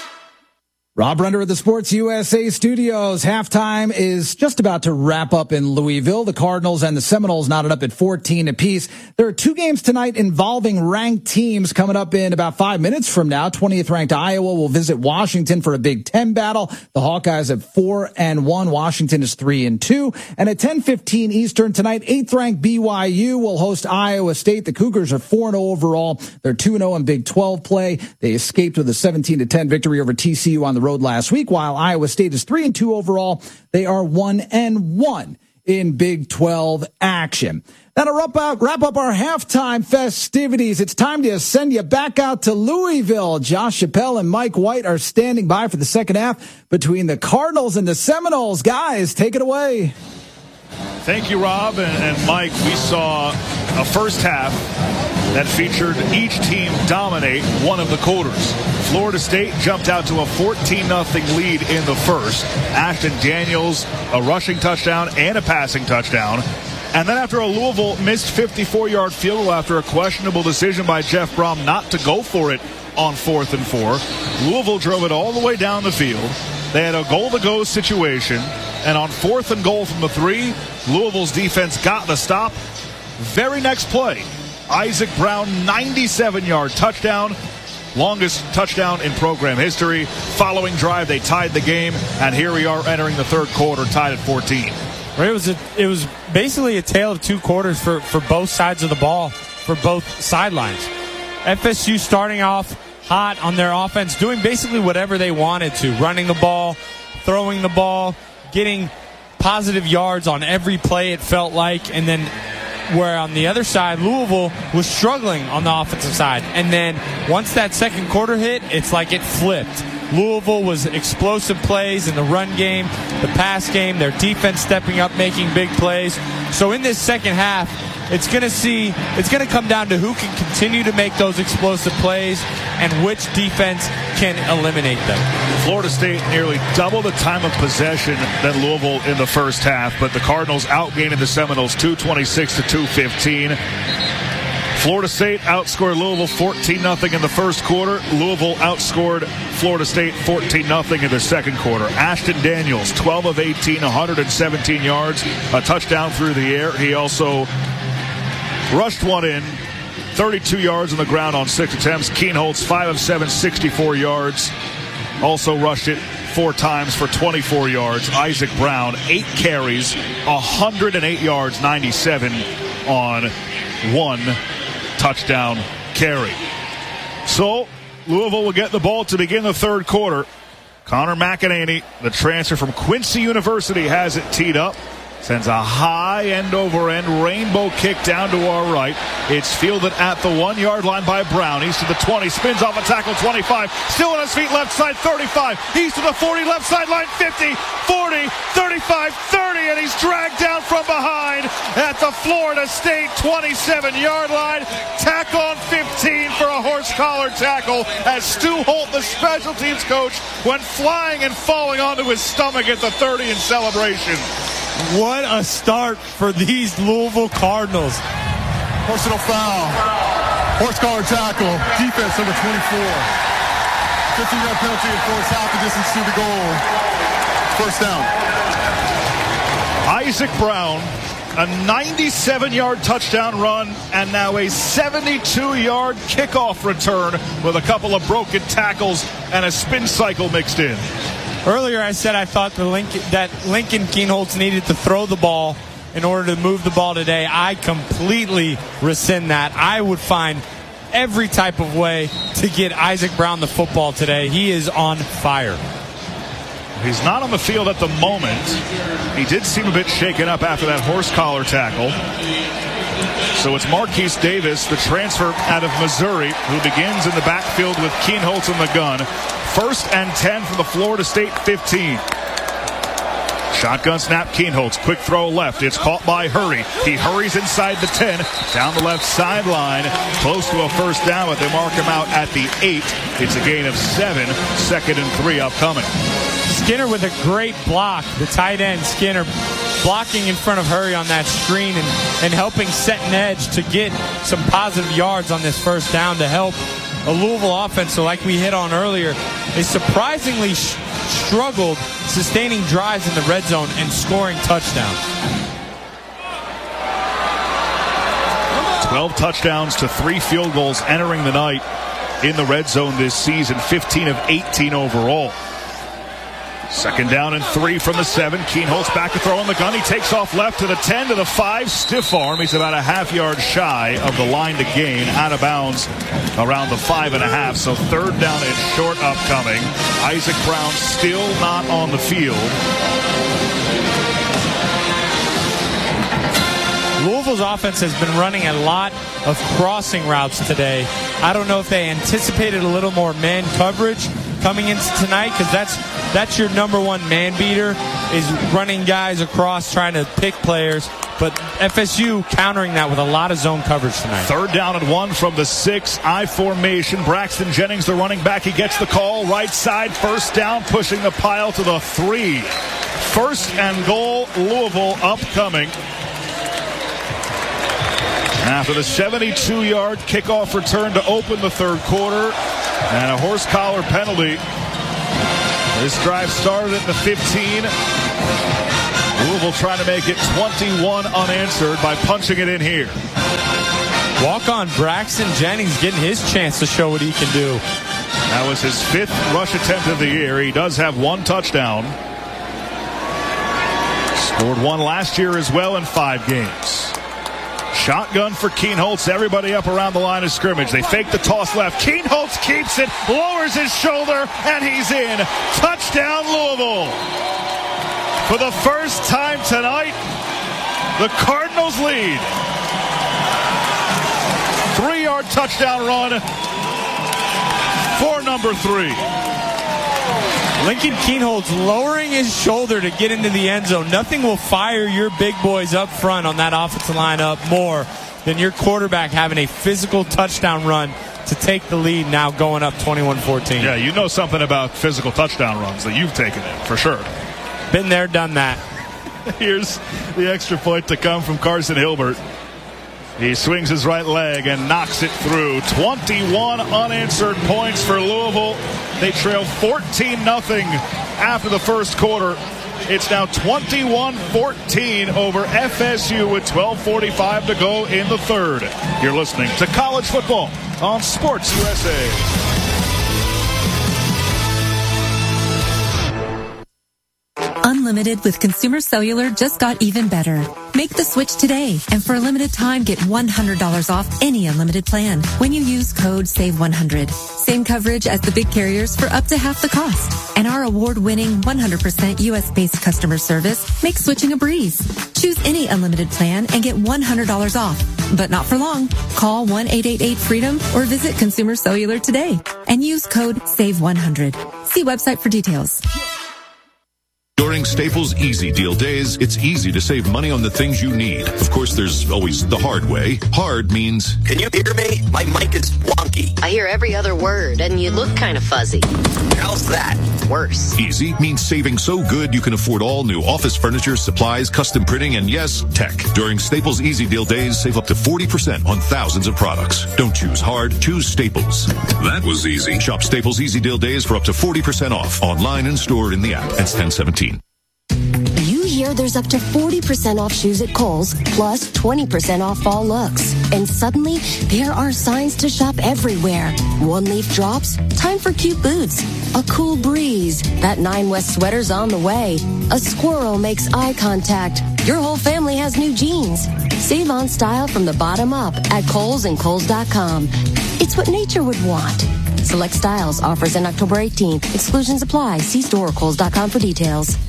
[SPEAKER 7] Rob Render of the Sports U S A studios. Halftime is just about to wrap up in Louisville. The Cardinals and the Seminoles knotted up at fourteen apiece. There are two games tonight involving ranked teams coming up in about five minutes from now. twentieth ranked Iowa will visit Washington for a Big Ten battle. The Hawkeyes at four and one. Washington is three and two. And at ten fifteen Eastern tonight, eighth ranked B Y U will host Iowa State. The Cougars are four and oh overall. They're two and oh in Big twelve play. They escaped with a seventeen to ten victory over T C U on the road last week, while Iowa State is three and two overall. They are one and one in Big twelve action. Now to wrap up, wrap up our halftime festivities, it's time to send you back out to Louisville. Josh Chappelle and Mike White are standing by for the second half between the Cardinals and the Seminoles. Guys, take it away.
[SPEAKER 2] Thank you, Rob and, and Mike. We saw a first half that featured each team dominate one of the quarters. Florida State jumped out to a fourteen nothing lead in the first. Ashton Daniels, a rushing touchdown and a passing touchdown. And then after a Louisville missed fifty-four-yard field goal after a questionable decision by Jeff Brom not to go for it on fourth and four, Louisville drove it all the way down the field. They had a goal-to-go situation, and on fourth and goal from the three, Louisville's defense got the stop. Very next play, Isaac Brown, ninety-seven-yard touchdown, longest touchdown in program history. Following drive, they tied the game, and here we are entering the third quarter, tied at fourteen.
[SPEAKER 3] It was a, it was basically a tale of two quarters for, for both sides of the ball, for both sidelines. F S U starting off hot on their offense, doing basically whatever they wanted to, running the ball, throwing the ball, getting positive yards on every play it felt like, and then where on the other side, Louisville was struggling on the offensive side. And then once that second quarter hit, it's like it flipped. Louisville was explosive plays in the run game, the pass game, their defense stepping up, making big plays. So in this second half, it's going to see, it's going to come down to who can continue to make those explosive plays and which defense can eliminate them.
[SPEAKER 2] Florida State nearly double the time of possession than Louisville in the first half, but the Cardinals outgained the Seminoles two twenty-six to two fifteen. Florida State outscored Louisville fourteen nothing in the first quarter. Louisville outscored Florida State fourteen nothing in the second quarter. Ashton Daniels, twelve of eighteen, one hundred seventeen yards, a touchdown through the air. He also rushed one in, thirty-two yards on the ground on six attempts. Kienholz, five of seven, sixty-four yards. Also rushed it four times for twenty-four yards. Isaac Brown, eight carries, one hundred eight yards, ninety-seven on one touchdown carry. So Louisville will get the ball to begin the third quarter. Connor McEnany, the transfer from Quincy University, has it teed up. Sends a high end-over-end rainbow kick down to our right. It's fielded at the one-yard line by Brown. He's to the twenty, spins off a tackle, twenty-five. Still on his feet, left side, thirty-five. He's to the forty, left sideline, fifty, forty, thirty-five, thirty, and he's dragged down from behind at the Florida State twenty-seven-yard line. Tack on fifteen for a horse collar tackle as Stu Holt, the special teams coach, went flying and falling onto his stomach at the thirty in celebration.
[SPEAKER 3] What a start for these Louisville Cardinals.
[SPEAKER 4] Personal foul. Horse collar tackle. Defense number twenty-four. fifteen-yard penalty and force half the distance to the goal. First down.
[SPEAKER 2] Isaac Brown, a ninety-seven-yard touchdown run, and now a seventy-two-yard kickoff return with a couple of broken tackles and a spin cycle mixed in.
[SPEAKER 3] Earlier I said I thought the Lincoln, that Lincoln Kienholz needed to throw the ball in order to move the ball today. I completely rescind that. I would find every type of way to get Isaac Brown the football today. He is on fire.
[SPEAKER 2] He's not on the field at the moment. He did seem a bit shaken up after that horse collar tackle. So it's Marquise Davis, the transfer out of Missouri, who begins in the backfield with Kienholz in the gun. First and ten from the Florida State fifteen. Shotgun snap, Kienholz. Quick throw left. It's caught by Hurry. He hurries inside the ten, down the left sideline, close to a first down, but they mark him out at the eight. It's a gain of seven. Second and three upcoming.
[SPEAKER 3] Skinner with a great block. The tight end, Skinner, blocking in front of Hurry on that screen and, and helping set an edge to get some positive yards on this first down to help a Louisville offense. So like we hit on earlier, they surprisingly sh- struggled sustaining drives in the red zone and scoring touchdowns.
[SPEAKER 2] twelve touchdowns to three field goals entering the night in the red zone this season, fifteen of eighteen overall. Second down and three from the seven. Kienholz back to throw in the gun. He takes off left to the ten, to the five. Stiff arm. He's about a half yard shy of the line to gain. Out of bounds around the five and a half. So third down and short upcoming. Isaac Brown still not on the field.
[SPEAKER 3] Louisville's offense has been running a lot of crossing routes today. I don't know if they anticipated a little more man coverage coming into tonight, because that's that's your number one man beater, is running guys across, trying to pick players. But F S U countering that with a lot of zone coverage tonight.
[SPEAKER 2] Third down and one from the six, I formation. Braxton Jennings, the running back, he gets the call. Right side, first down, pushing the pile to the three. First and goal, Louisville upcoming. After the seventy-two-yard kickoff return to open the third quarter and a horse collar penalty, this drive started at the fifteen. Louisville trying to make it twenty-one unanswered by punching it in here.
[SPEAKER 3] Walk-on Braxton Jennings getting his chance to show what he can do.
[SPEAKER 2] That was his fifth rush attempt of the year. He does have one touchdown. Scored one last year as well in five games. Shotgun for Kienholz. Everybody up around the line of scrimmage. They fake the toss left. Kienholz keeps it, lowers his shoulder, and he's in. Touchdown, Louisville. For the first time tonight, the Cardinals lead. Three-yard touchdown run for number three.
[SPEAKER 3] Lincoln Kienholz lowering his shoulder to get into the end zone. Nothing will fire your big boys up front on that offensive line up more than your quarterback having a physical touchdown run to take the lead, now going up twenty-one fourteen.
[SPEAKER 2] Yeah, you know something about physical touchdown runs that you've taken in, for sure.
[SPEAKER 3] Been there, done that.
[SPEAKER 2] Here's the extra point to come from Carson Hilbert. He swings his right leg and knocks it through. twenty-one unanswered points for Louisville. They trail fourteen nothing after the first quarter. It's now twenty-one fourteen over F S U with twelve forty-five to go in the third. You're listening to College Football on Sports U S A.
[SPEAKER 8] Unlimited with Consumer Cellular just got even better. Make the switch today, and for a limited time, get one hundred dollars off any unlimited plan when you use code save one hundred. Same coverage as the big carriers for up to half the cost. And our award-winning one hundred percent U S-based customer service makes switching a breeze. Choose any unlimited plan and get one hundred dollars off. But not for long. Call one eight eight eight freedom or visit Consumer Cellular today and use code save one hundred. See website for details.
[SPEAKER 1] During Staples Easy Deal Days, it's easy to save money on the things you need. Of course, there's always the hard way. Hard means...
[SPEAKER 19] Can you hear me? My mic is wonky.
[SPEAKER 20] I hear every other word, and you look kind of fuzzy.
[SPEAKER 19] How's that?
[SPEAKER 20] Worse.
[SPEAKER 1] Easy means saving so good you can afford all new office furniture, supplies, custom printing, and yes, tech. During Staples Easy Deal Days, save up to forty percent on thousands of products. Don't choose hard, choose Staples. That was easy. Shop Staples Easy Deal Days for up to forty percent off, online and stored in the app. It's ten seventeen.
[SPEAKER 10] You hear there's up to forty percent off shoes at Kohl's, plus twenty percent off fall looks. And suddenly, there are signs to shop everywhere. One leaf drops, time for cute boots. A cool breeze, that Nine West sweater's on the way. A squirrel makes eye contact. Your whole family has new jeans. Save on style from the bottom up at Kohl's and Kohl's dot com. It's what nature would want. Select styles, offers in October eighteenth. Exclusions apply. See store or Kohl's dot com for details.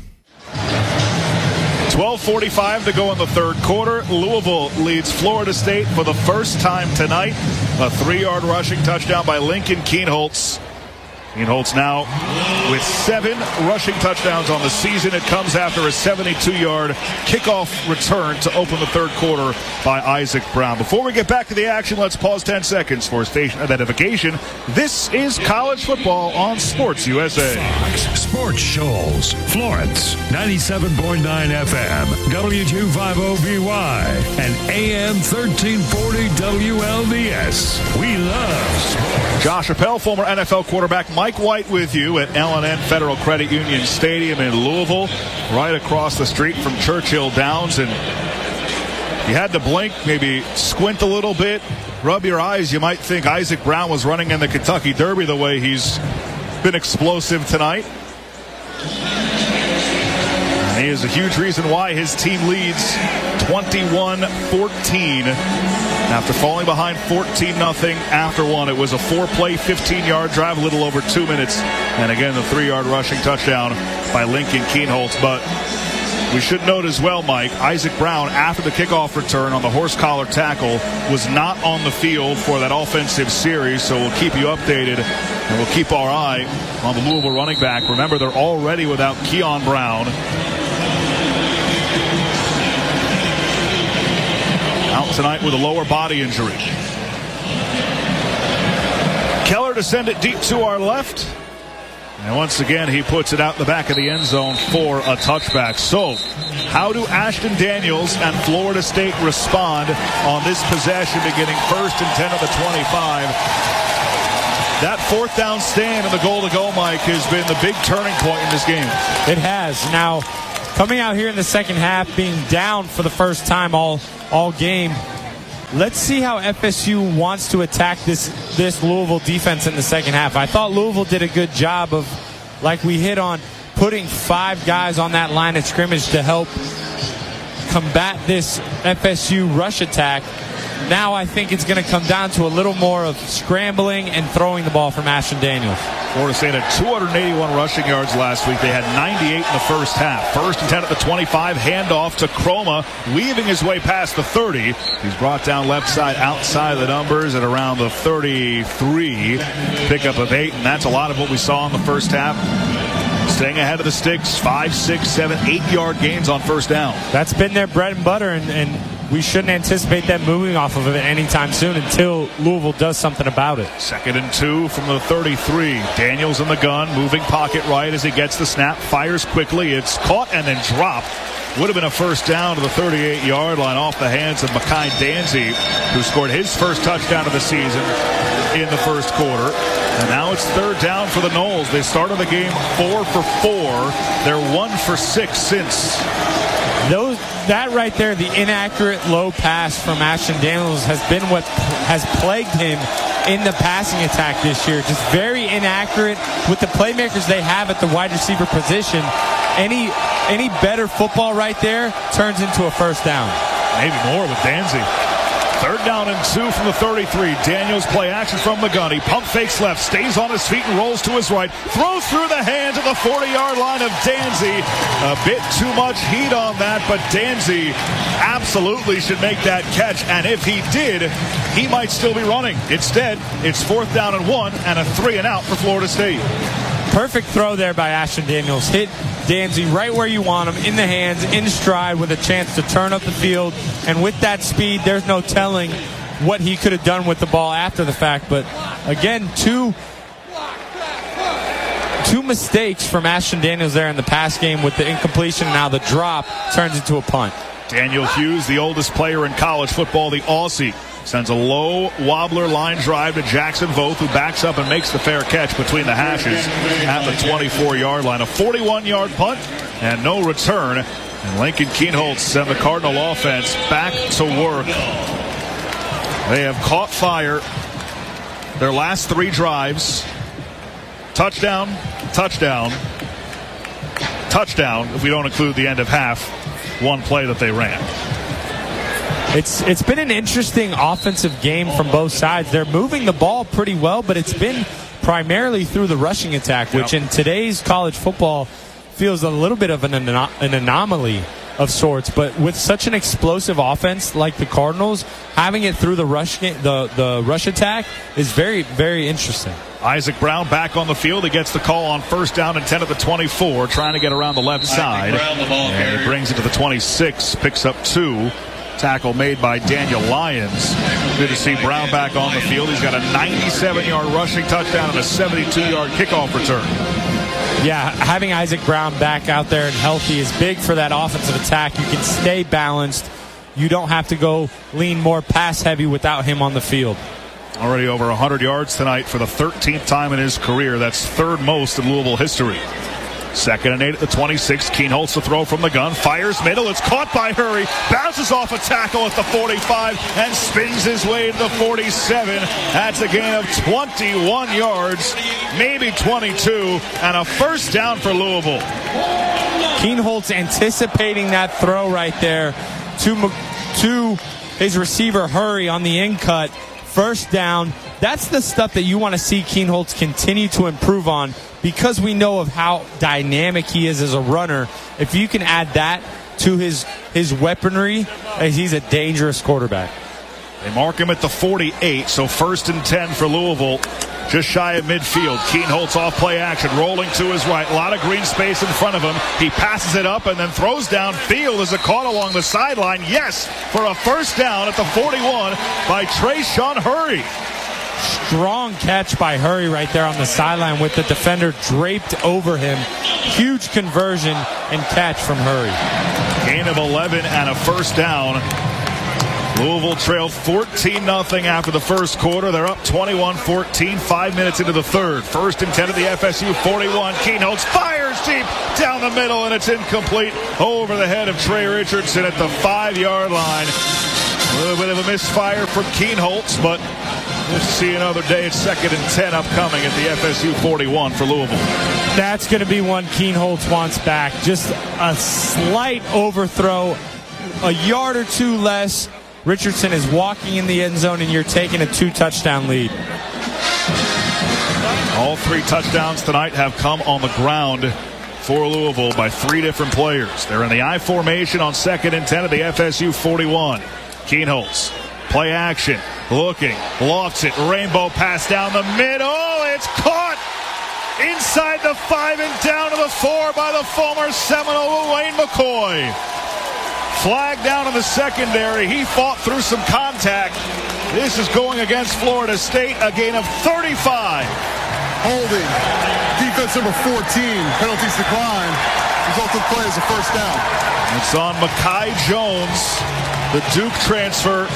[SPEAKER 2] twelve forty-five to go in the third quarter. Louisville leads Florida State for the first time tonight. A three-yard rushing touchdown by Lincoln Kienholz. Kienholz now with seven rushing touchdowns on the season. It comes after a seventy-two-yard kickoff return to open the third quarter by Isaac Brown. Before we get back to the action, let's pause ten seconds for station identification. This is college football on Sports U S A.
[SPEAKER 21] Fox Sports Shoals, Florence, ninety-seven point nine F M, W two fifty B Y, and A M thirteen forty W L D S. We love sports.
[SPEAKER 2] Josh Appel, former N F L quarterback, Mike White with you at L and N Federal Credit Union Stadium in Louisville, right across the street from Churchill Downs. And you had to blink, maybe squint a little bit, rub your eyes. You might think Isaac Brown was running in the Kentucky Derby the way he's been explosive tonight. And he is a huge reason why his team leads twenty-one fourteen. After falling behind fourteen nothing after one. It was a four-play, fifteen-yard drive, a little over two minutes. And again, the three-yard rushing touchdown by Lincoln Kienholz. But We should note as well, Mike, Isaac Brown, after the kickoff return on the horse collar tackle, was not on the field for that offensive series, so we'll keep you updated, and we'll keep our eye on the Louisville running back. Remember, they're already without Keon Brown. Out tonight with a lower body injury. Keller to send it deep to our left. And once again, he puts it out the back of the end zone for a touchback. So, how do Ashton Daniels and Florida State respond on this possession, beginning first and ten at the twenty-five? That fourth down stand and the goal to go, Mike, has been the big turning point in this game.
[SPEAKER 3] It has. Now, coming out here in the second half, being down for the first time all all game, let's see how F S U wants to attack this this Louisville defense in the second half. I thought Louisville did a good job of, like we hit on, putting five guys on that line of scrimmage to help combat this F S U rush attack. Now I think it's going to come down to a little more of scrambling and throwing the ball from Ashton Daniels.
[SPEAKER 2] Florida State had two hundred eighty-one rushing yards last week. They had ninety-eight in the first half. First and ten at the twenty-five. Handoff to Croma, weaving his way past the thirty. He's brought down left side outside of the numbers at around the thirty-three. Pickup of eight, and that's a lot of what we saw in the first half. Staying ahead of the sticks, five, six, seven, eight-yard gains on first down.
[SPEAKER 3] That's been their bread and butter, and, and we shouldn't anticipate them moving off of it anytime soon until Louisville does something about it.
[SPEAKER 2] Second and two from the thirty-three. Daniels in the gun, moving pocket right as he gets the snap, fires quickly. It's caught and then dropped. Would have been a first down to the thirty-eight-yard line off the hands of Makai Danzy, who scored his first touchdown of the season in the first quarter. And now it's third down for the Noles. They started the game four for four. They're one for six since.
[SPEAKER 3] Those, that right there, the inaccurate low pass from Ashton Daniels has been what has plagued him in the passing attack this year. Just very inaccurate with the playmakers they have at the wide receiver position. Any any better football right there turns into a first down.
[SPEAKER 2] Maybe more with Danzy. Third down and two from the thirty-three. Daniels play action from the gun. He pump fakes left, stays on his feet and rolls to his right. Throws through the hands at the forty-yard line of Danzy. A bit too much heat on that, but Danzy absolutely should make that catch. And if he did, he might still be running. Instead, it's fourth down and one and a three and out for Florida State.
[SPEAKER 3] Perfect throw there by Ashton Daniels. Hit Danzy right where you want him, in the hands, in stride, with a chance to turn up the field. And with that speed, there's no telling what he could have done with the ball after the fact. But again, two two mistakes from Ashton Daniels there in the pass game with the incompletion, and now the drop turns into a punt.
[SPEAKER 2] Daniel Hughes, the oldest player in college football, the Aussie, sends a low wobbler line drive to Jackson Voth, who backs up and makes the fair catch between the hashes at the twenty-four-yard line. A forty-one-yard punt and no return. And Lincoln Kienholz sent the Cardinal offense back to work. They have caught fire their last three drives. Touchdown, touchdown, touchdown, if we don't include the end of half, one play that they ran.
[SPEAKER 3] It's it's been an interesting offensive game from both sides. They're moving the ball pretty well, but it's been primarily through the rushing attack, which
[SPEAKER 2] yep.
[SPEAKER 3] in today's college football feels a little bit of an, an anomaly of sorts. But with such an explosive offense like the Cardinals, having it through the rush the the rush attack is very, very interesting.
[SPEAKER 2] Isaac Brown back on the field. He gets the call on first down and ten at the twenty-four, trying to get around the left side.
[SPEAKER 5] Brown, the ball
[SPEAKER 2] and he brings it to the twenty-six, picks up two. Tackle made by Daniel Lyons. Good to see Brown back on the field. He's got a ninety-seven-yard rushing touchdown and a seventy-two-yard kickoff return.
[SPEAKER 3] Yeah, having Isaac Brown back out there and healthy is big for that offensive attack. You can stay balanced. You don't have to go lean more pass heavy without him on the field.
[SPEAKER 2] Already over one hundred yards tonight for the thirteenth time in his career. That's third most in Louisville history. Second and eight at the twenty-six. Kienholz to throw from the gun. Fires middle. It's caught by Hurry. Bounces off a tackle at the forty-five and spins his way to the forty-seven. That's a gain of twenty-one yards, maybe twenty-two, and a first down for Louisville.
[SPEAKER 3] Kienholz anticipating that throw right there to, to his receiver Hurry on the in cut. first down. That's the stuff that you want to see Kienholz continue to improve on, because we know of how dynamic he is as a runner. If you can add that to his his weaponry, he's a dangerous quarterback.
[SPEAKER 2] They mark him at the forty-eight, so first and ten for Louisville, just shy of midfield. Kienholz off play action, rolling to his right. A lot of green space in front of him. He passes it up and then throws downfield as a caught along the sideline. Yes, for a first down at the forty-one by Trayshawn Hurry.
[SPEAKER 3] Strong catch by Hurry right there on the sideline with the defender draped over him. Huge conversion and catch from Hurry.
[SPEAKER 2] Gain of eleven and a first down. Louisville trailed fourteen nothing after the first quarter. They're up twenty-one fourteen, five minutes into the third. First and ten at the F S U forty-one. Kienholz fires deep down the middle, and it's incomplete over the head of Trey Richardson at the five-yard line. A little bit of a misfire from Kienholz, but we'll see another day. It's second and ten upcoming at the F S U forty-one for Louisville.
[SPEAKER 3] That's going to be one Kienholz wants back. Just a slight overthrow, a yard or two less. Richardson is walking in the end zone, and you're taking a two-touchdown lead.
[SPEAKER 2] All three touchdowns tonight have come on the ground for Louisville by three different players. They're in the I formation on second and ten at the F S U forty-one. Kienholz, play action, looking, lofts it, rainbow pass down the middle. It's caught inside the five and down to the four by the former Seminole Wayne McCoy. Flag down in the secondary. He fought through some contact. This is going against Florida State, a gain of thirty-five.
[SPEAKER 4] Holding. Defense number fourteen. Penalties decline. Resulting play is a first down.
[SPEAKER 2] It's on Mekhi Jones, the Duke transfer.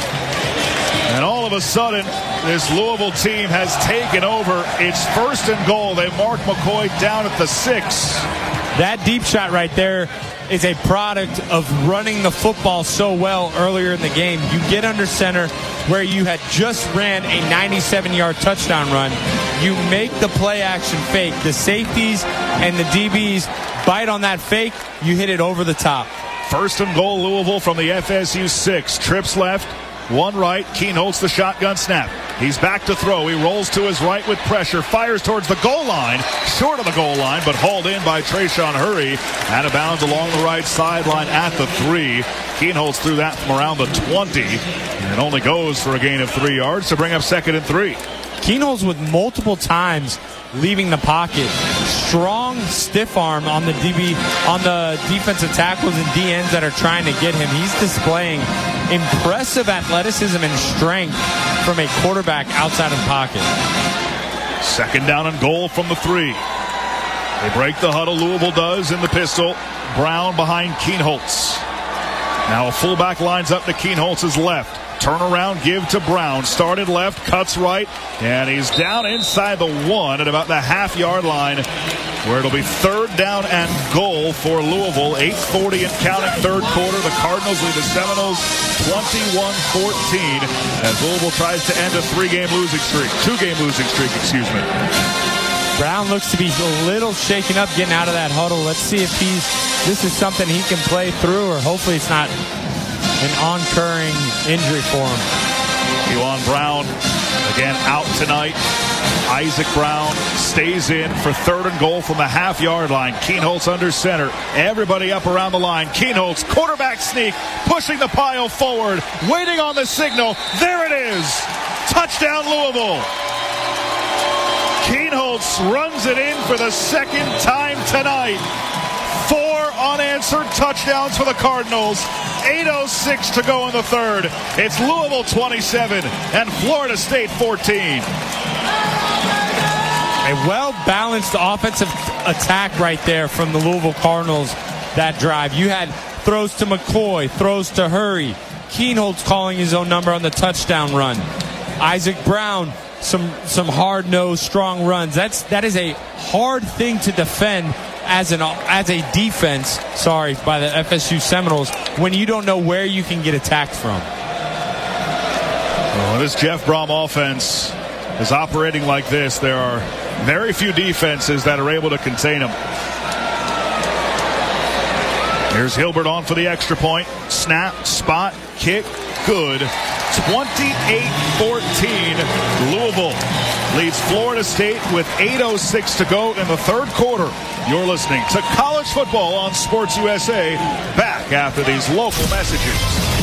[SPEAKER 2] And all of a sudden, this Louisville team has taken over. It's first and goal. They mark McCoy down at the six.
[SPEAKER 3] That deep shot right there is a product of running the football so well earlier in the game. You get under center where you had just ran a ninety-seven-yard touchdown run. You make the play action fake. The safeties and the D Bs bite on that fake. You hit it over the top.
[SPEAKER 2] First and goal, Louisville from the F S U six. Trips left, one right. Kienholz the shotgun snap. He's back to throw. He rolls to his right with pressure. Fires towards the goal line. Short of the goal line, but hauled in by Trayshawn Hurry. Out of bounds along the right sideline at the three. Kienholz threw that from around the twenty. And it only goes for a gain of three yards to bring up second and three.
[SPEAKER 3] Kienholz with multiple times leaving the pocket. Strong stiff arm on the D B, on the defensive tackles and D Ns that are trying to get him. He's displaying impressive athleticism and strength from a quarterback outside of the pocket.
[SPEAKER 2] Second down and goal from the three. They break the huddle. Louisville does in the pistol. Brown behind Kienholz. Now a fullback lines up to Kienholz's left. Turn around, give to Brown. Started left, cuts right, and he's down inside the one at about the half-yard line, where it'll be third down and goal for Louisville. eight forty and counting, third quarter. The Cardinals lead the Seminoles twenty-one fourteen as Louisville tries to end a three-game losing streak. Two-game losing streak, excuse me.
[SPEAKER 3] Brown looks to be a little shaken up getting out of that huddle. Let's see if he's this is something he can play through, or hopefully it's not an oncurring injury for him.
[SPEAKER 2] Juwan Brown, again, out tonight. Isaac Brown stays in for third and goal from the half-yard line. Kienholz under center. Everybody up around the line. Kienholz, quarterback sneak, pushing the pile forward, waiting on the signal. There it is. Touchdown, Louisville. Kienholz runs it in for the second time tonight. Four unanswered touchdowns for the Cardinals. eight oh six to go in the third. It's Louisville twenty-seven and Florida State fourteen.
[SPEAKER 3] A well-balanced offensive attack right there from the Louisville Cardinals that drive. You had throws to McCoy, throws to Hurry. Kienholz calling his own number on the touchdown run. Isaac Brown, some some hard-nosed, strong runs. That's that is a hard thing to defend as an as a defense, sorry, by the F S U Seminoles when you don't know where you can get attacked from.
[SPEAKER 2] Well, this Jeff Brom offense is operating like this. There are very few defenses that are able to contain him. Here's Hilbert on for the extra point. Snap, spot, kick, good. twenty-eight fourteen. Louisville leads Florida State with eight oh six to go in the third quarter. You're listening to College Football on Sports U S A. Back after these local messages.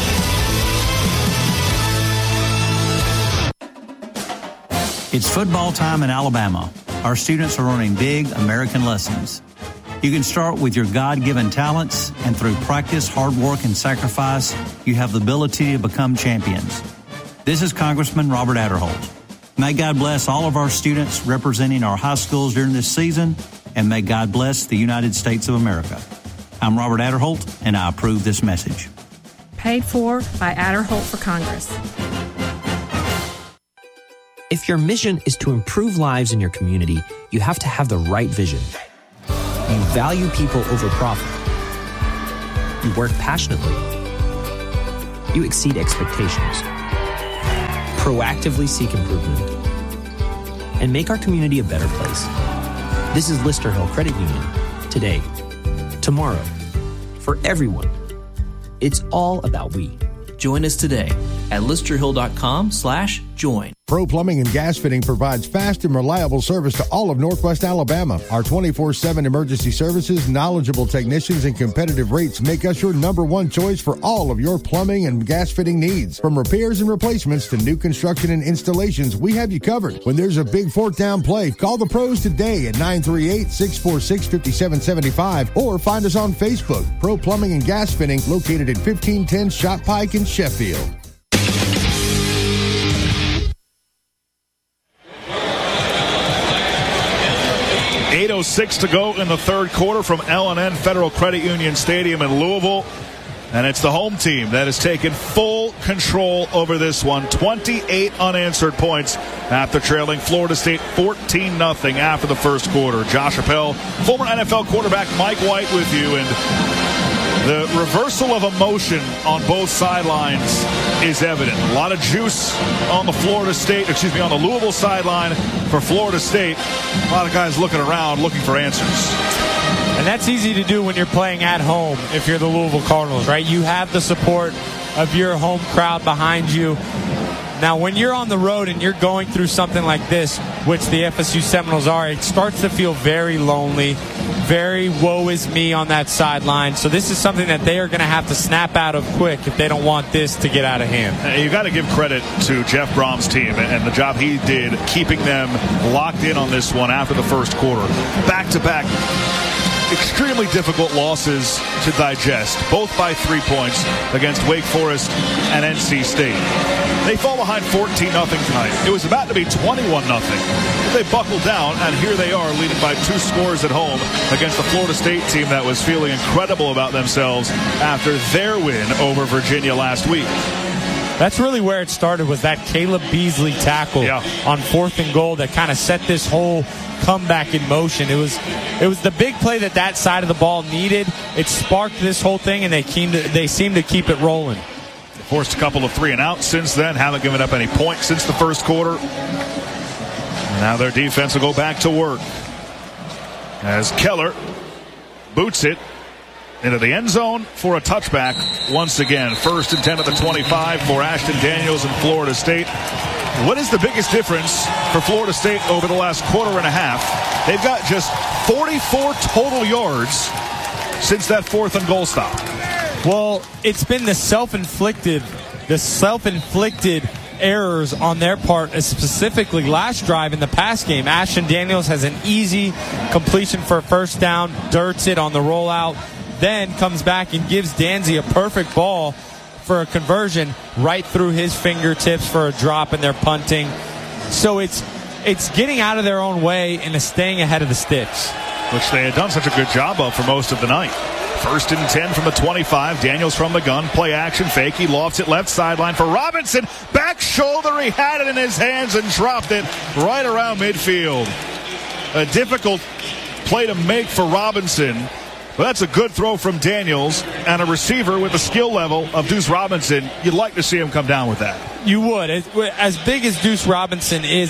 [SPEAKER 15] It's football time in Alabama. Our students are learning big American lessons. You can start with your God-given talents, and through practice, hard work, and sacrifice, you have the ability to become champions. This is Congressman Robert Adderholt. May God bless all of our students representing our high schools during this season, and may God bless the United States of America. I'm Robert Adderholt, and I approve this message.
[SPEAKER 16] Paid for by Adderholt for Congress.
[SPEAKER 5] If your mission is to improve lives in your community, you have to have the right vision. You value people over profit. You work passionately. You exceed expectations. Proactively seek improvement. And make our community a better place. This is Lister Hill Credit Union. Today. Tomorrow. For everyone. It's all about we.
[SPEAKER 22] Join us today at listerhill.com slash join.
[SPEAKER 6] Pro Plumbing and Gas Fitting provides fast and reliable service to all of Northwest Alabama. Our twenty-four seven emergency services, knowledgeable technicians, and competitive rates make us your number one choice for all of your plumbing and gas fitting needs. From repairs and replacements to new construction and installations, we have you covered. When there's a big fourth down play, call the pros today at nine three eight, six four six, five seven seven five or find us on Facebook. Pro Plumbing and Gas Fitting, located at fifteen ten Shot Pike in Sheffield.
[SPEAKER 2] eight oh six to go in the third quarter from L and N Federal Credit Union Stadium in Louisville. And it's the home team that has taken full control over this one. twenty-eight unanswered points after trailing Florida State fourteen nothing after the first quarter. Josh Appel, former N F L quarterback Mike White with you. And the reversal of emotion on both sidelines is evident. A lot of juice on the Florida State, excuse me, on the Louisville sideline for Florida State. A lot of guys looking around, looking for answers.
[SPEAKER 3] And that's easy to do when you're playing at home if you're the Louisville Cardinals, right? You have the support of your home crowd behind you. Now, when you're on the road and you're going through something like this, which the F S U Seminoles are, it starts to feel very lonely, very woe is me on that sideline. So this is something that they are going to have to snap out of quick if they don't want this to get out of hand.
[SPEAKER 2] You got to give credit to Jeff Brom's team and the job he did keeping them locked in on this one after the first quarter. Back-to-back extremely difficult losses to digest, both by three points against Wake Forest and N C State. They fall behind fourteen nothing tonight. It was about to be twenty-one nothing. But they buckled down, and here they are leading by two scores at home against the Florida State team that was feeling incredible about themselves after their win over Virginia last week.
[SPEAKER 3] That's really where it started, was that Caleb Beasley tackle yeah. on fourth and goal that kind of set this whole comeback in motion. It was it was the big play that that side of the ball needed. It sparked this whole thing, and they came to, they seemed to keep it rolling.
[SPEAKER 2] They forced a couple of three and outs since then. Haven't given up any points since the first quarter. And now their defense will go back to work as Keller boots it into the end zone for a touchback once again. First and ten at the twenty-five for Ashton Daniels and Florida State. What is the biggest difference for Florida State over the last quarter and a half? They've got just forty-four total yards since that fourth and goal stop.
[SPEAKER 3] Well, it's been the self-inflicted, the self-inflicted errors on their part, specifically last drive in the pass game. Ashton Daniels has an easy completion for a first down, dirts it on the rollout, then comes back and gives Danzy a perfect ball for a conversion right through his fingertips for a drop, and they're punting. So it's it's getting out of their own way and staying ahead of the sticks,
[SPEAKER 2] which they had done such a good job of for most of the night. First and ten from the twenty-five. Daniels from the gun. Play action fake. He lofts it left sideline for Robinson. Back shoulder. He had it in his hands and dropped it right around midfield. A difficult play to make for Robinson. But that's a good throw from Daniels, and a receiver with the skill level of Deuce Robinson. You'd like to see him come down with that.
[SPEAKER 3] You would. As big as Deuce Robinson is at,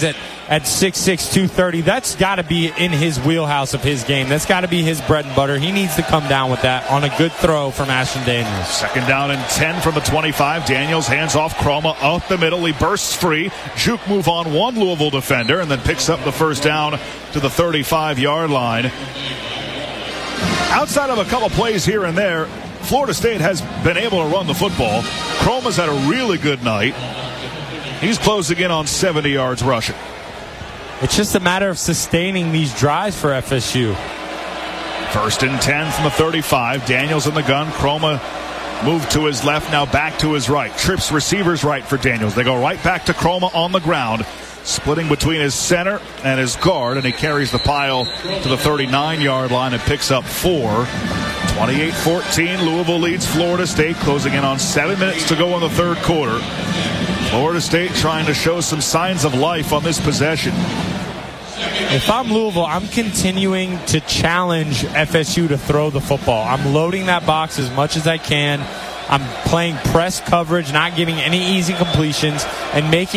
[SPEAKER 3] at six six, two thirty. That's got to be in his wheelhouse of his game. That's got to be his bread and butter. He needs to come down with that on a good throw from Ashton Daniels.
[SPEAKER 2] Second down and ten from the twenty-five. Daniels hands off Chroma up the middle. He bursts free. Juke move on one Louisville defender and then picks up the first down to the thirty-five-yard line. Outside of a couple plays here and there, Florida State has been able to run the football. Chroma's had a really good night. He's closing in on seventy yards rushing.
[SPEAKER 3] It's just a matter of sustaining these drives for F S U.
[SPEAKER 2] First and ten from the thirty-five. Daniels in the gun. Chroma moved to his left, now back to his right. Trips receivers right for Daniels. They go right back to Chroma on the ground, splitting between his center and his guard, and he carries the pile to the thirty-nine-yard line and picks up four. twenty-eight fourteen, Louisville leads Florida State, closing in on seven minutes to go in the third quarter. Florida State trying to show some signs of life on this possession.
[SPEAKER 3] If I'm Louisville, I'm continuing to challenge F S U to throw the football. I'm loading that box as much as I can. I'm playing press coverage, not giving any easy completions, and making